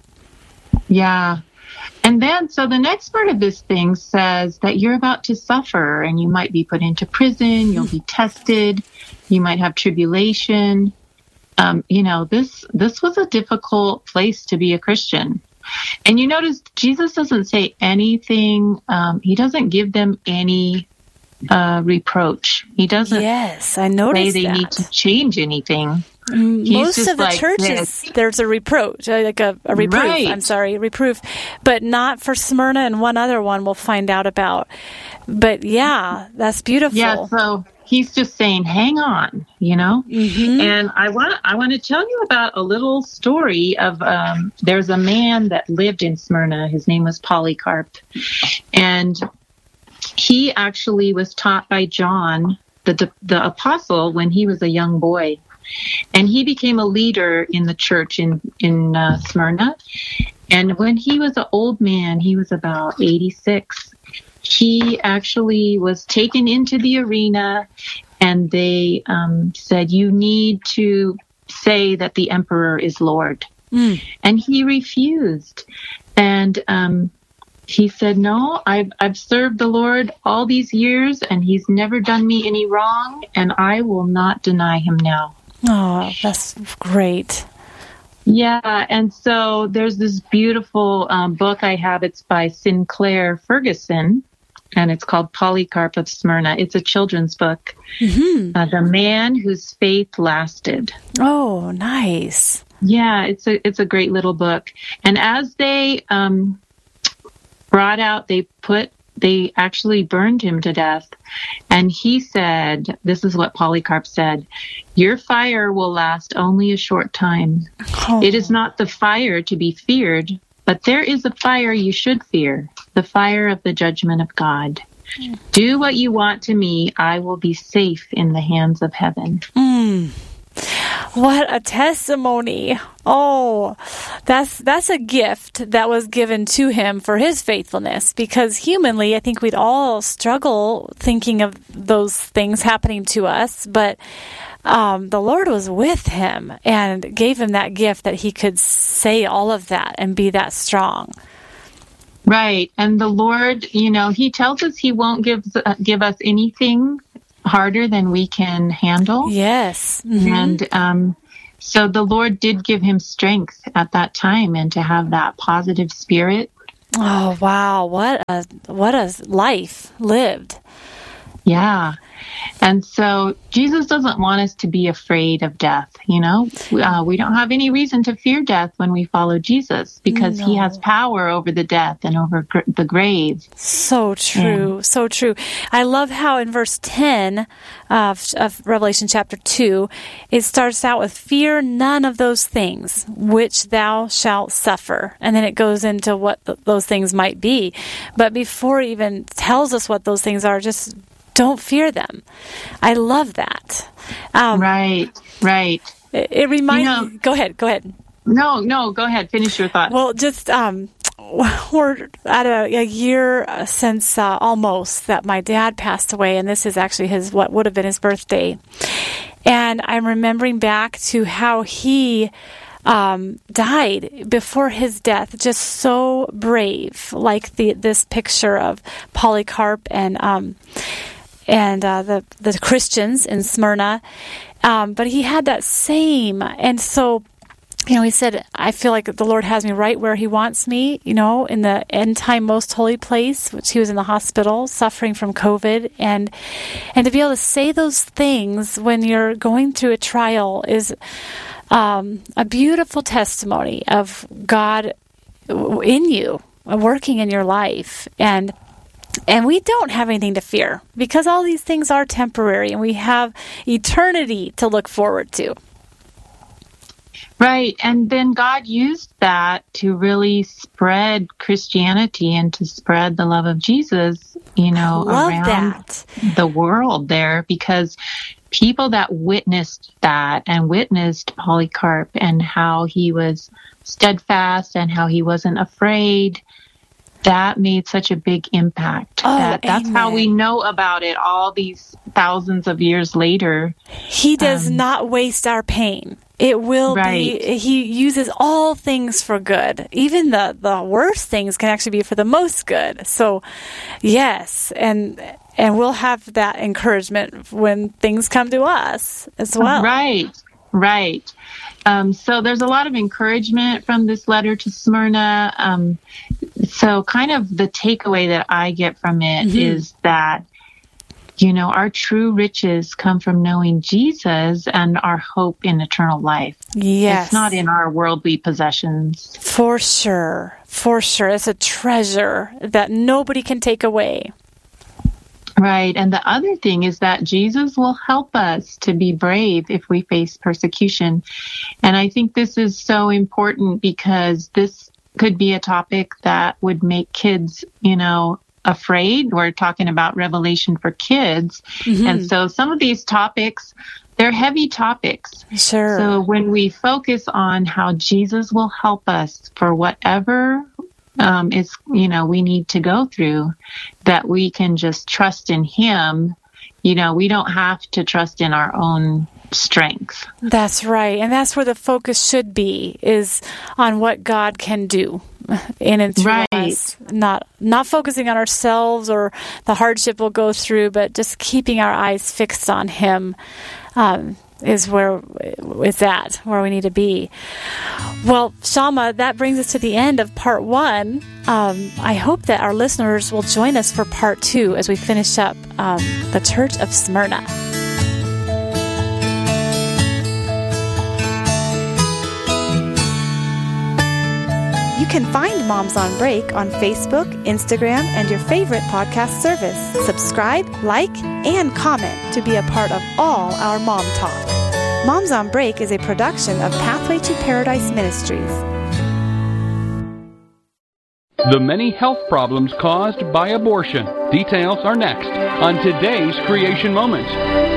Yeah. And then, so the next part of this thing says that you're about to suffer and you might be put into prison, you'll be tested, you might have tribulation. Um, you know, this, this was a difficult place to be a Christian. And you notice Jesus doesn't say anything. Um, he doesn't give them any uh, reproach. He doesn't yes, I noticed say they that. need to change anything. He's Most of the like churches, this. there's a reproach, like a, a reproof. Right. I'm sorry, reproof. But not for Smyrna, and one other one we'll find out about. But yeah, that's beautiful. Yeah, so he's just saying, hang on, you know? Mm-hmm. And I want I want to tell you about a little story of, um, there's a man that lived in Smyrna. His name was Polycarp. And he actually was taught by John, the, the apostle, when he was a young boy. And he became a leader in the church in, in uh, Smyrna. And when he was an old man, he was about eighty-six, he actually was taken into the arena, and they um, said, you need to say that the emperor is Lord. Mm. And he refused. And um, he said, no, I've, I've served the Lord all these years, and he's never done me any wrong, and I will not deny him now. Oh, that's great. Yeah, and so there's this beautiful um, book I have. It's by Sinclair Ferguson, and it's called Polycarp of Smyrna. It's a children's book. Mm-hmm. Uh, the Man Whose Faith Lasted. Oh, nice. Yeah, it's a it's a great little book. And as they um, brought out, they put they actually burned him to death. And he said, this is what Polycarp said, your fire will last only a short time. Oh. It is not the fire to be feared, but there is a fire you should fear, the fire of the judgment of God. Mm. Do what you want to me. I will be safe in the hands of heaven. Mm. What a testimony. Oh, that's that's a gift that was given to him for his faithfulness, because humanly, I think we'd all struggle thinking of those things happening to us, but um, the Lord was with him and gave him that gift that he could say all of that and be that strong. Right. And the Lord, you know, he tells us he won't give, uh, give us anything harder than we can handle. Yes. Mm-hmm. And um, so the Lord did give him strength at that time, and to have that positive spirit. Oh, wow. What a, what a life lived. Yeah. And so Jesus doesn't want us to be afraid of death. You know, uh, we don't have any reason to fear death when we follow Jesus, because No. he has power over the death and over gr- the grave. So true. Yeah. So true. I love how in verse ten of, of Revelation chapter two, it starts out with, fear none of those things which thou shalt suffer. And then it goes into what th- those things might be. But before it even tells us what those things are, just don't fear them. I love that. Um, right, right. It, it reminds you know, me. Go ahead, go ahead. No, no, go ahead. Finish your thought. Well, just, um, we're at a, a year since uh, almost that my dad passed away, and this is actually his, what would have been his birthday. And I'm remembering back to how he Um, died before his death, just so brave, like the this picture of Polycarp and um, and uh, the the Christians in Smyrna. Um, but he had that same, and so, you know, he said, I feel like the Lord has me right where he wants me, you know, in the end time most holy place, which he was in the hospital suffering from COVID. And, and to be able to say those things when you're going through a trial is um, a beautiful testimony of God in you, working in your life. And And we don't have anything to fear, because all these things are temporary, and we have eternity to look forward to. Right. And then God used that to really spread Christianity and to spread the love of Jesus, you know, Love around that. the world there, because people that witnessed that and witnessed Polycarp and how he was steadfast and how he wasn't afraid, that made such a big impact. Oh, that that's amen. how we know about it all these thousands of years later. He does Um, not waste our pain. It will Right. be, he uses all things for good. Even the, the worst things can actually be for the most good. So, yes, and and we'll have that encouragement when things come to us as well. Right, right. Um, so there's a lot of encouragement from this letter to Smyrna. Um, so kind of the takeaway that I get from it Mm-hmm. is that, you know, our true riches come from knowing Jesus and our hope in eternal life. Yes. It's not in our worldly possessions. For sure. For sure. It's a treasure that nobody can take away. Right. And the other thing is that Jesus will help us to be brave if we face persecution. And I think this is so important because this could be a topic that would make kids, you know, afraid. We're talking about Revelation for kids. Mm-hmm. And so some of these topics, they're heavy topics. Sure. So when we focus on how Jesus will help us for whatever um, is, you know, we need to go through, that we can just trust in him. You know, we don't have to trust in our own strength. That's right. And that's where the focus should be, is on what God can do in and through Right. us. Not not focusing on ourselves or the hardship we'll go through, but just keeping our eyes fixed on him um, is where it's at, where we need to be. Well, Shama, that brings us to the end of part one. Um, I hope that our listeners will join us for part two as we finish up um, the Church of Smyrna. You can find Moms on Break on Facebook, Instagram, and your favorite podcast service. Subscribe, like, and comment to be a part of all our Mom Talk. Moms on Break is a production of Pathway to Paradise Ministries. The many health problems caused by abortion. Details are next on today's Creation Moments.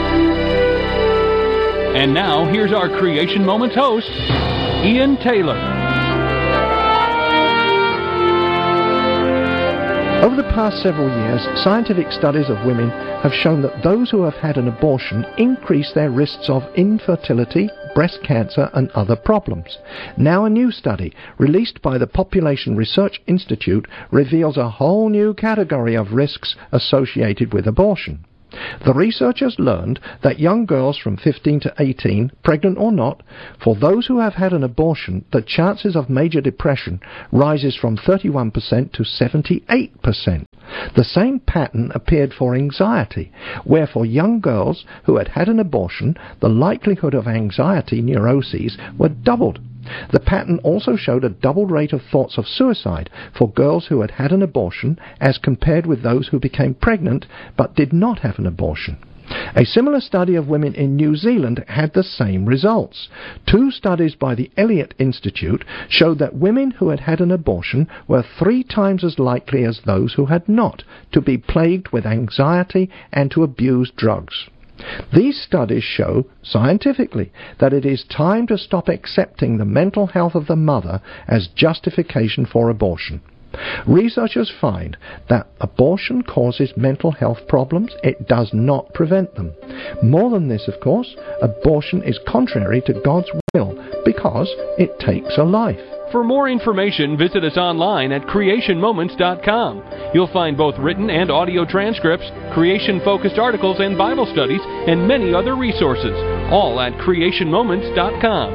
And now, here's our Creation Moments host, Ian Taylor. Over the past several years, scientific studies of women have shown that those who have had an abortion increase their risks of infertility, breast cancer and other problems. Now a new study, released by the Population Research Institute, reveals a whole new category of risks associated with abortion. The researchers learned that young girls from fifteen to eighteen, pregnant or not, for those who have had an abortion, the chances of major depression rises from thirty-one percent to seventy-eight percent. The same pattern appeared for anxiety, where for young girls who had had an abortion, the likelihood of anxiety neuroses were doubled. The pattern also showed a double rate of thoughts of suicide for girls who had had an abortion as compared with those who became pregnant but did not have an abortion. A similar study of women in New Zealand had the same results. Two studies by the Elliott Institute showed that women who had had an abortion were three times as likely as those who had not to be plagued with anxiety and to abuse drugs. These studies show, scientifically, that it is time to stop accepting the mental health of the mother as justification for abortion. Researchers find that abortion causes mental health problems. It does not prevent them. More than this, of course, abortion is contrary to God's will because it takes a life. For more information, visit us online at creation moments dot com. You'll find both written and audio transcripts, creation-focused articles and Bible studies, and many other resources, all at creation moments dot com.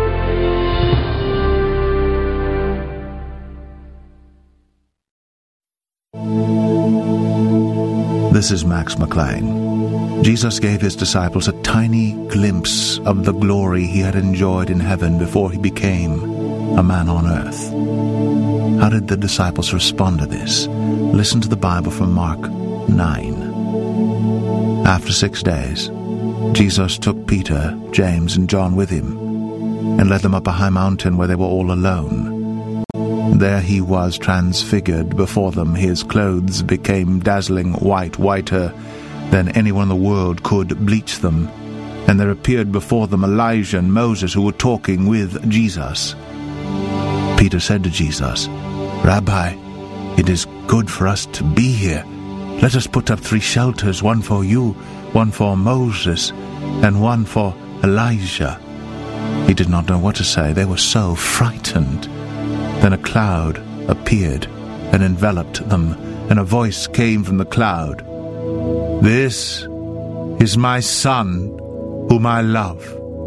This is Max McLean. Jesus gave his disciples a tiny glimpse of the glory he had enjoyed in heaven before he became a man on earth. How did the disciples respond to this? Listen to the Bible from Mark nine. After six days, Jesus took Peter, James, and John with him, and led them up a high mountain where they were all alone. There he was transfigured before them. His clothes became dazzling white, whiter than anyone in the world could bleach them. And there appeared before them Elijah and Moses, who were talking with Jesus. Peter said to Jesus, "Rabbi, it is good for us to be here. Let us put up three shelters, one for you, one for Moses, and one for Elijah." He did not know what to say. They were so frightened. Then a cloud appeared and enveloped them, and a voice came from the cloud. "This is my Son, whom I love.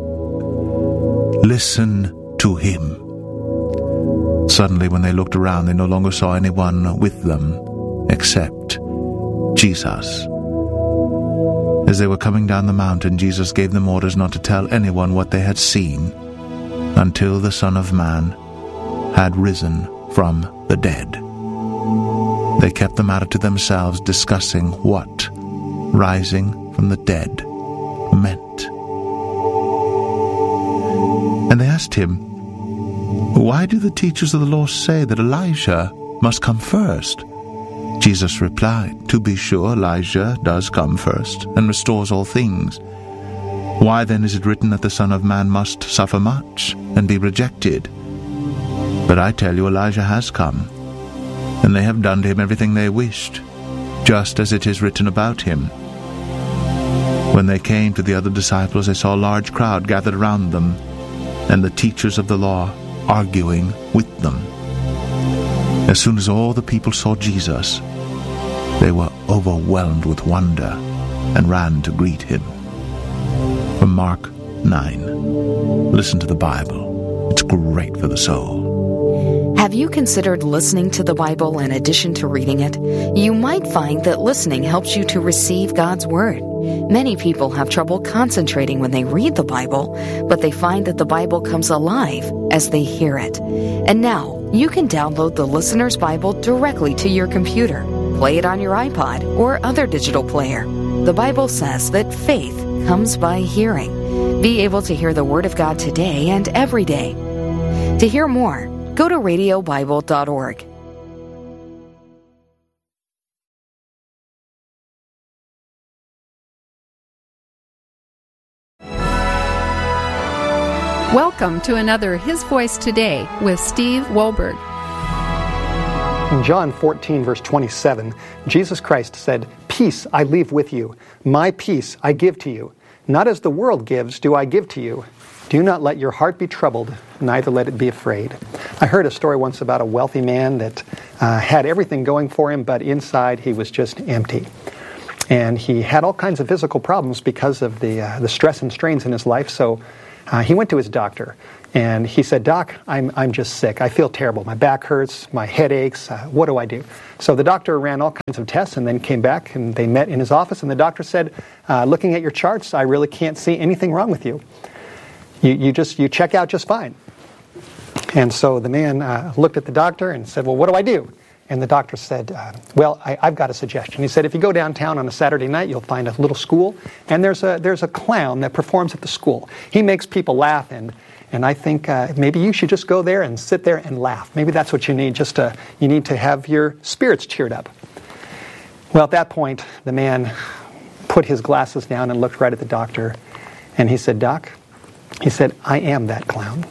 Listen to him." Suddenly, when they looked around, they no longer saw anyone with them except Jesus. As they were coming down the mountain, Jesus gave them orders not to tell anyone what they had seen until the Son of Man had risen from the dead. They kept the matter to themselves, discussing what rising from the dead meant. And they asked him, "Why do the teachers of the law say that Elijah must come first?" Jesus replied, "To be sure, Elijah does come first and restores all things. Why then is it written that the Son of Man must suffer much and be rejected? But I tell you, Elijah has come, and they have done to him everything they wished, just as it is written about him." When they came to the other disciples, they saw a large crowd gathered around them, and the teachers of the law arguing with them. As soon as all the people saw Jesus, they were overwhelmed with wonder and ran to greet him. From Mark nine. Listen to the Bible. It's great for the soul. Have you considered listening to the Bible in addition to reading it? You might find that listening helps you to receive God's Word. Many people have trouble concentrating when they read the Bible, but they find that the Bible comes alive as they hear it. And now, you can download the Listener's Bible directly to your computer. Play it on your iPod or other digital player. The Bible says that faith comes by hearing. Be able to hear the Word of God today and every day. To hear more, go to radio bible dot org. Welcome to another His Voice Today with Steve Wohlberg. In John fourteen, verse twenty-seven, Jesus Christ said, "Peace I leave with you. My peace I give to you. Not as the world gives do I give to you. Do not let your heart be troubled, neither let it be afraid." I heard a story once about a wealthy man that uh, had everything going for him, but inside he was just empty. And he had all kinds of physical problems because of the, uh, the stress and strains in his life, so uh, he went to his doctor. And he said, "Doc, I'm I'm just sick. I feel terrible. My back hurts, my head aches. Uh, what do I do?" So the doctor ran all kinds of tests and then came back and they met in his office. And the doctor said, uh, "Looking at your charts, I really can't see anything wrong with you. You you just you check out just fine." And so the man uh, looked at the doctor and said, "Well, what do I do?" And the doctor said, uh, well, I, I've got a suggestion. He said, "If you go downtown on a Saturday night, you'll find a little school, and there's a there's a clown that performs at the school. He makes people laugh, and and I think uh, maybe you should just go there and sit there and laugh. Maybe that's what you need. Just to, you need to have your spirits cheered up." Well, at that point, the man put his glasses down and looked right at the doctor, and he said, "Doc," he said, "I am that clown."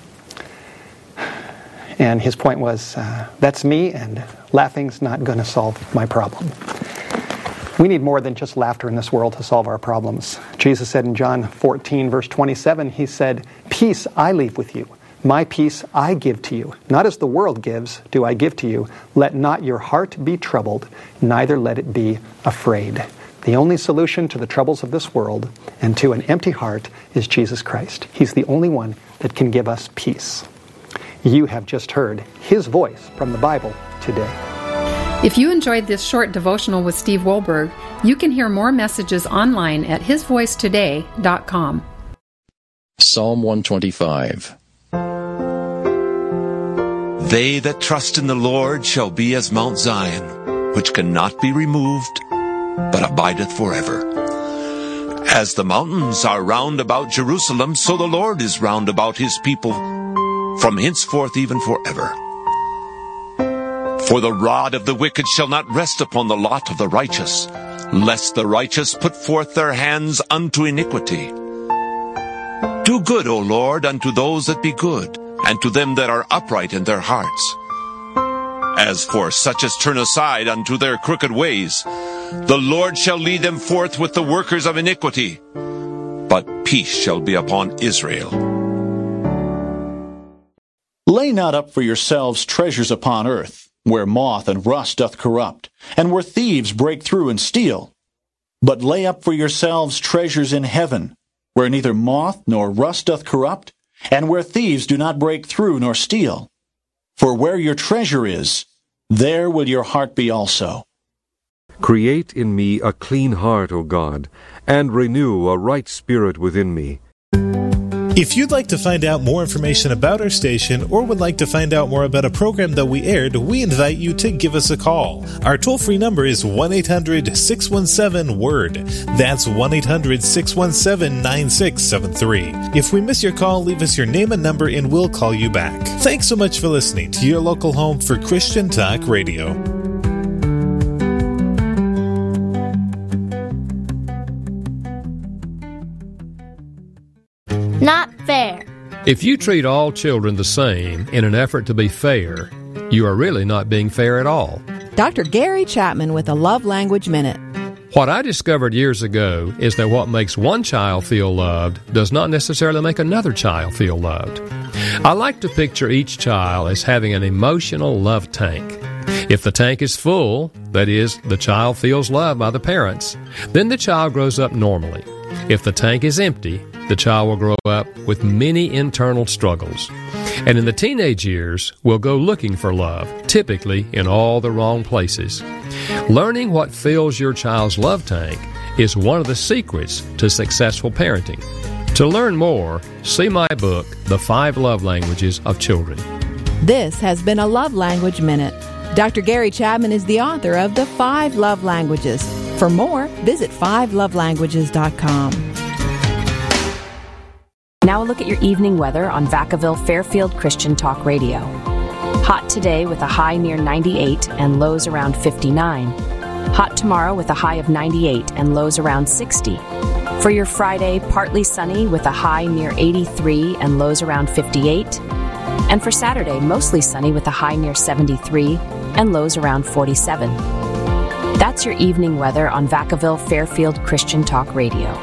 And his point was, uh, that's me, and laughing's not going to solve my problem. We need more than just laughter in this world to solve our problems. Jesus said in John fourteen, verse twenty-seven, he said, "Peace I leave with you. My peace I give to you. Not as the world gives do I give to you. Let not your heart be troubled, neither let it be afraid." The only solution to the troubles of this world and to an empty heart is Jesus Christ. He's the only one that can give us peace. You have just heard his voice from the Bible today. If you enjoyed this short devotional with Steve Wohlberg, you can hear more messages online at his voice today dot com. Psalm one twenty-five. They that trust in the Lord shall be as Mount Zion, which cannot be removed, but abideth forever. As the mountains are round about Jerusalem, so the Lord is round about his people, from henceforth even forever. For the rod of the wicked shall not rest upon the lot of the righteous, lest the righteous put forth their hands unto iniquity. Do good, O Lord, unto those that be good, and to them that are upright in their hearts. As for such as turn aside unto their crooked ways, the Lord shall lead them forth with the workers of iniquity, but peace shall be upon Israel. Lay not up for yourselves treasures upon earth, where moth and rust doth corrupt, and where thieves break through and steal. But lay up for yourselves treasures in heaven, where neither moth nor rust doth corrupt, and where thieves do not break through nor steal. For where your treasure is, there will your heart be also. Create in me a clean heart, O God, and renew a right spirit within me. If you'd like to find out more information about our station or would like to find out more about a program that we aired, we invite you to give us a call. Our toll-free number is one eight hundred six one seven word. That's one eight hundred six one seven nine six seven three. If we miss your call, leave us your name and number and we'll call you back. Thanks so much for listening to your local home for Christian Talk Radio. Not fair. If you treat all children the same in an effort to be fair, you are really not being fair at all. Doctor Gary Chapman with a Love Language Minute. What I discovered years ago is that what makes one child feel loved does not necessarily make another child feel loved. I like to picture each child as having an emotional love tank. If the tank is full, that is, the child feels loved by the parents, then the child grows up normally. If the tank is empty, the child will grow up with many internal struggles. And in the teenage years, will go looking for love, typically in all the wrong places. Learning what fills your child's love tank is one of the secrets to successful parenting. To learn more, see my book, The Five Love Languages of Children. This has been a Love Language Minute. Doctor Gary Chapman is the author of The Five Love Languages. For more, visit five love languages dot com. Now a look at your evening weather on Vacaville Fairfield Christian Talk Radio. Hot today with a high near ninety-eight and lows around fifty-nine. Hot tomorrow with a high of ninety-eight and lows around sixty. For your Friday, partly sunny with a high near eighty-three and lows around fifty-eight. And for Saturday, mostly sunny with a high near seventy-three and lows around forty-seven. That's your evening weather on Vacaville Fairfield Christian Talk Radio.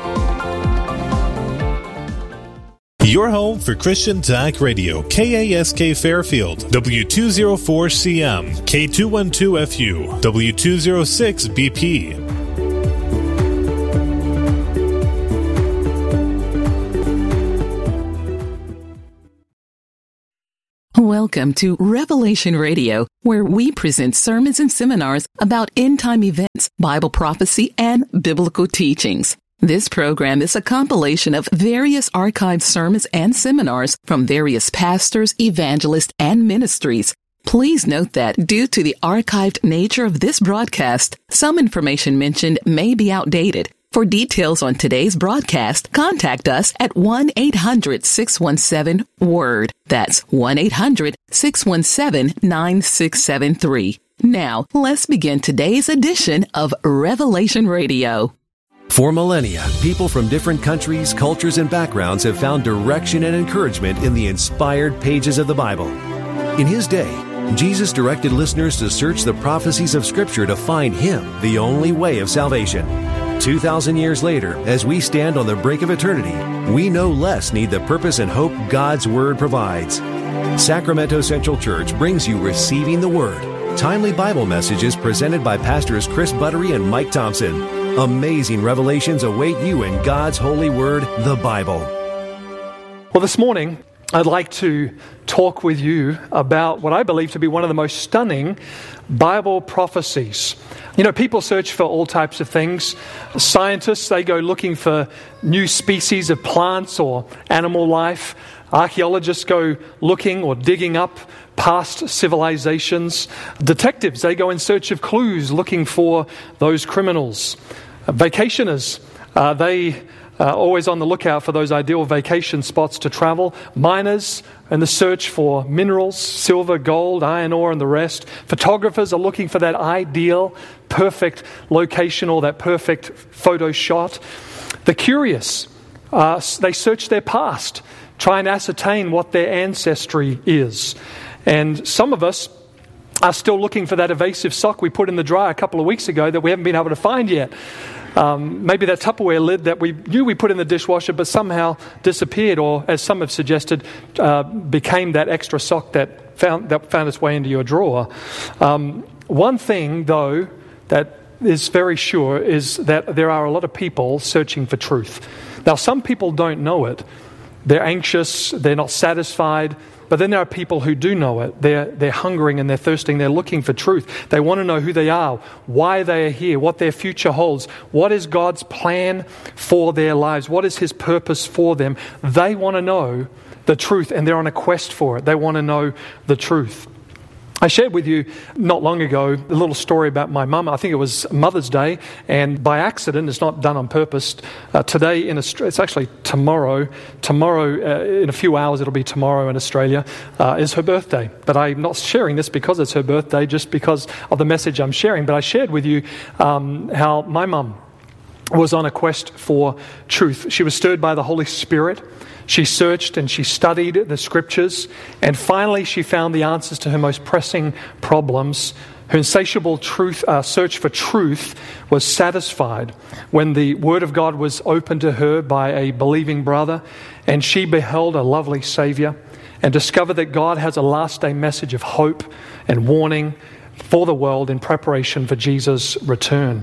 Your home for Christian Talk Radio, K A S K Fairfield, W two oh four C M, K two twelve F U, W two oh six B P. Welcome to Revelation Radio, where we present sermons and seminars about end-time events, Bible prophecy, and biblical teachings. This program is a compilation of various archived sermons and seminars from various pastors, evangelists, and ministries. Please note that due to the archived nature of this broadcast, some information mentioned may be outdated. For details on today's broadcast, contact us at one eight hundred six one seven WORD. That's one eight hundred six one seven nine six seven three. Now, let's begin today's edition of Revelation Radio. For millennia, people from different countries, cultures, and backgrounds have found direction and encouragement in the inspired pages of the Bible. In his day, Jesus directed listeners to search the prophecies of Scripture to find Him, the only way of salvation. Two thousand years later, as we stand on the brink of eternity, we no less need the purpose and hope God's Word provides. Sacramento Central Church brings you Receiving the Word, timely Bible messages presented by Pastors Chris Buttery and Mike Thompson. Amazing revelations await you in God's holy Word, the Bible. Well, this morning, I'd like to talk with you about what I believe to be one of the most stunning Bible prophecies. You know, people search for all types of things. Scientists, they go looking for new species of plants or animal life. Archaeologists go looking or digging up past civilizations. Detectives, they go in search of clues, looking for those criminals. Vacationers, uh, they Uh, always on the lookout for those ideal vacation spots to travel. Miners in the search for minerals, silver, gold, iron ore, and the rest. Photographers are looking for that ideal, perfect location or that perfect photo shot. The curious, uh, they search their past, try and ascertain what their ancestry is. And some of us are still looking for that evasive sock we put in the dryer a couple of weeks ago that we haven't been able to find yet. Um, maybe that Tupperware lid that we knew we put in the dishwasher but somehow disappeared, or as some have suggested, uh, became that extra sock that found that found its way into your drawer. Um, one thing, though, that is very sure is that there are a lot of people searching for truth. Now, some people don't know it. They're anxious, they're not satisfied. But then there are people who do know it. They're, they're hungering and they're thirsting. They're looking for truth. They want to know who they are, why they are here, what their future holds. What is God's plan for their lives? What is His purpose for them? They want to know the truth, and they're on a quest for it. They want to know the truth. I shared with you not long ago a little story about my mum. I think it was Mother's Day, and by accident, it's not done on purpose. Uh, today in Australia, it's actually tomorrow. Tomorrow, uh, in a few hours, it'll be tomorrow in Australia, uh, is her birthday. But I'm not sharing this because it's her birthday, just because of the message I'm sharing. But I shared with you um, how my mum was on a quest for truth. She was stirred by the Holy Spirit. She searched and she studied the Scriptures, and finally she found the answers to her most pressing problems. Her insatiable truth, uh, search for truth was satisfied when the Word of God was opened to her by a believing brother, and she beheld a lovely Savior and discovered that God has a last day message of hope and warning for the world in preparation for Jesus' return.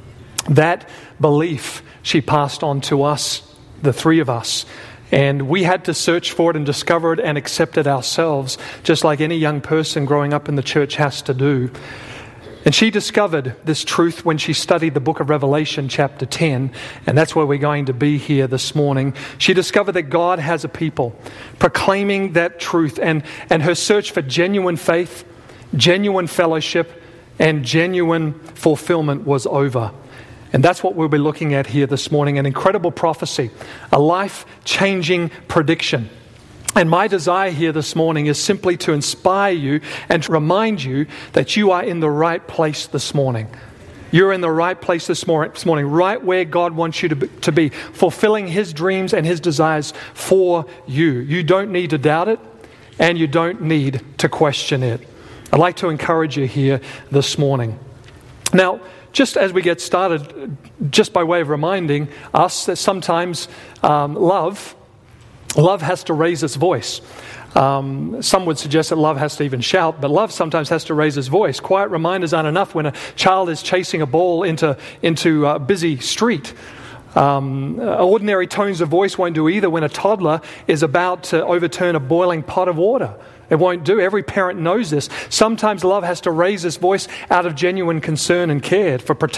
That belief she passed on to us, the three of us, and we had to search for it and discover it and accept it ourselves, just like any young person growing up in the church has to do. And she discovered this truth when she studied the book of Revelation chapter ten, and that's where we're going to be here this morning. She discovered that God has a people proclaiming that truth, and, and her search for genuine faith, genuine fellowship, and genuine fulfillment was over. And that's what we'll be looking at here this morning, an incredible prophecy, a life-changing prediction. And my desire here this morning is simply to inspire you and to remind you that you are in the right place this morning. You're in the right place this morning, right where God wants you to be, to be, fulfilling His dreams and His desires for you. You don't need to doubt it, and you don't need to question it. I'd like to encourage you here this morning. Now, just as we get started, just by way of reminding us that sometimes um, love, love has to raise its voice. Um, some would suggest that love has to even shout, but love sometimes has to raise its voice. Quiet reminders aren't enough when a child is chasing a ball into, into a busy street. Um, ordinary tones of voice won't do either when a toddler is about to overturn a boiling pot of water. It won't do. Every parent knows this. Sometimes love has to raise its voice out of genuine concern and care for protection.